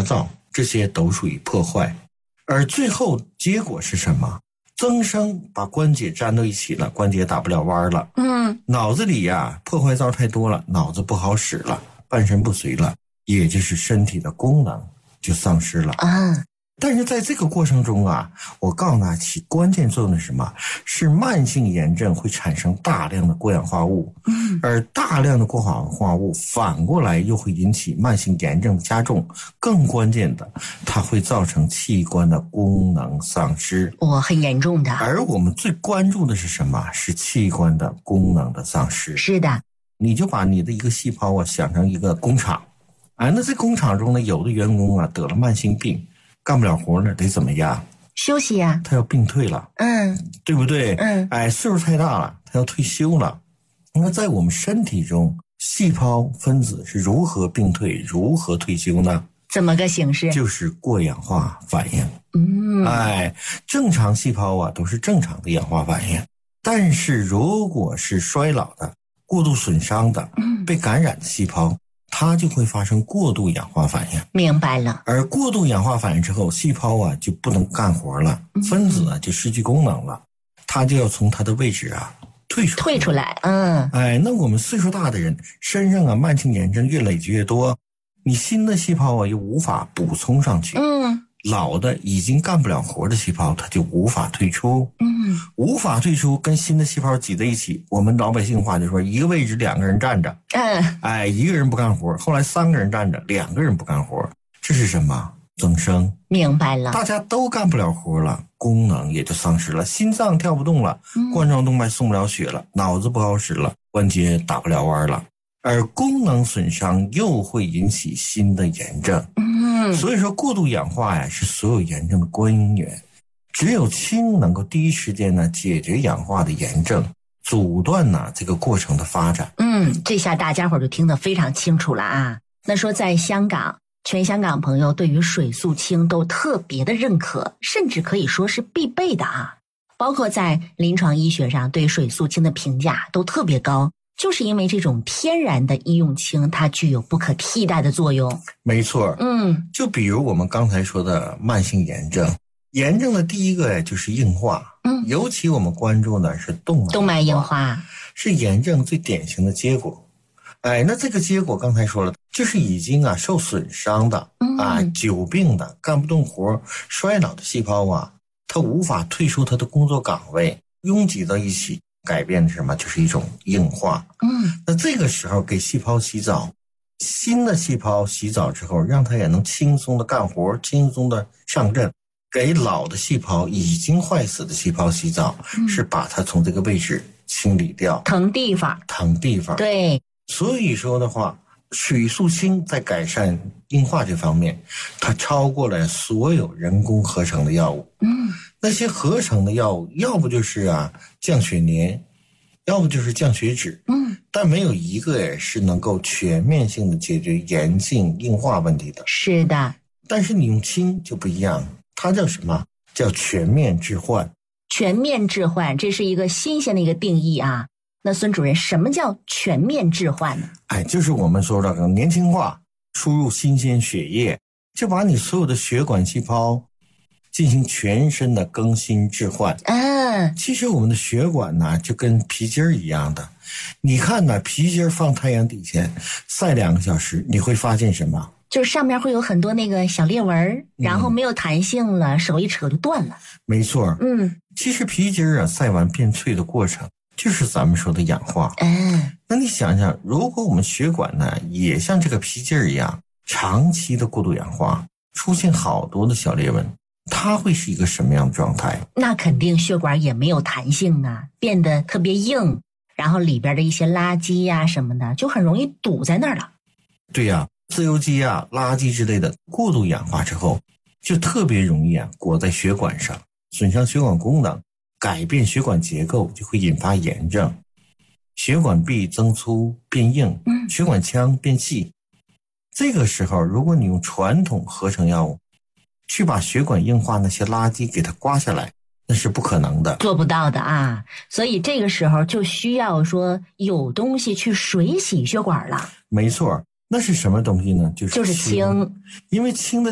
造，这些都属于破坏。而最后结果是什么？增生把关节粘到一起了，关节打不了弯了。脑子里破坏灶太多了，脑子不好使了，半身不遂了，也就是身体的功能就丧失了。但是在这个过程中我告诉他起关键作用是什么？是慢性炎症会产生大量的过氧化物，而大量的过氧化物反过来又会引起慢性炎症的加重，更关键的，它会造成器官的功能丧失。 很严重的。 而我们最关注的是什么？是器官的功能的丧失。 是的， 你就把你的一个细胞想成一个工厂，那在工厂中呢，有的员工得了慢性病，干不了活了，得怎么样？ 休息呀。 他要病退了，对不对？岁数太大了，他要退休了。那在我们身体中，细胞分子是如何病退、如何退休呢？ 怎么个形式？ 就是过氧化反应。正常细胞都是正常的氧化反应，但是如果是衰老的、过度损伤的、被感染的细胞，它就会发生过度氧化反应。 明白了。 而过度氧化反应之后，细胞就不能干活了，分子就失去功能了，它就要从它的位置退出来。那我们岁数大的人身上慢性炎症越累积越多，你新的细胞又无法补充上去。老的已经干不了活的细胞，它就无法退出。无法退出，跟新的细胞挤在一起，我们老百姓话就说，一个位置两个人站着。一个人不干活，后来3个人站着，2个人不干活，这是什么？增生。 明白了。 大家都干不了活了，功能也就丧失了，心脏跳不动了，冠状动脉送不了血了，脑子不好使了，关节打不了弯了。而功能损伤又会引起新的炎症。所以说过度氧化是所有炎症的关源。只有氢能够第一时间解决氧化的炎症，阻断这个过程的发展。 这下大家伙就听得非常清楚了那说在香港，全香港朋友对于水素氢都特别的认可，甚至可以说是必备的包括在临床医学上对水素氢的评价都特别高，就是因为这种天然的医用氢，它具有不可替代的作用。 没错。就比如我们刚才说的慢性炎症，炎症的第一个就是硬化。尤其我们关注的是动脉硬化，是炎症最典型的结果。那这个结果刚才说了，就是已经受损伤的久病的、干不动活、衰老的细胞它无法退出它的工作岗位，拥挤到一起，改变的是什么？就是一种硬化。那这个时候给细胞洗澡，新的细胞洗澡之后，让它也能轻松的干活，轻松的上阵。给老的细胞、已经坏死的细胞洗澡，是把它从这个位置清理掉，腾地方。对。所以说的话，水素氢在改善硬化这方面，它超过了所有人工合成的药物。那些合成的药物，要不就是降血粘，要不就是降血脂。但没有一个是能够全面性的解决炎性硬化问题的。 是的。 但是你用氢就不一样，它叫什么？叫全面置换。 全面置换，这是一个新鲜的一个定义那孙主任，什么叫全面置换呢？ 就是我们说的年轻化，输入新鲜血液，就把你所有的血管细胞进行全身的更新置换。其实我们的血管就跟皮筋一样的，你看皮筋放太阳底下晒2个小时，你会发现什么？ 就是上面会有很多那个小裂纹，然后没有弹性了，手一扯就断了。 没错。其实皮筋晒完变脆的过程，就是咱们说的氧化。那你想想，如果我们血管也像这个皮筋一样，长期的过度氧化，出现好多的小裂纹，它会是一个什么样的状态？ 那肯定血管也没有弹性变得特别硬，然后里边的一些垃圾什么的就很容易堵在那儿了。 对自由基垃圾之类的过度氧化之后，就特别容易裹在血管上，损伤血管功能，改变血管结构，就会引发炎症。血管壁增粗变硬，血管腔变细。这个时候，如果你用传统合成药物去把血管硬化那些垃圾给它刮下来，那是不可能的， 做不到的所以这个时候就需要说有东西去水洗血管了。 没错。那是什么东西呢？就是氢。因为氢的